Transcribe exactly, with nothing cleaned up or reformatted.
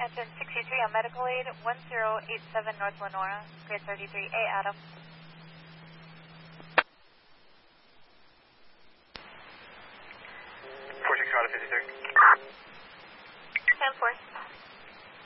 engine sixty-three on medical aid, one zero eight seven North Lenora, grid thirty-three A, Adam. four six out of fifty-three. ten four.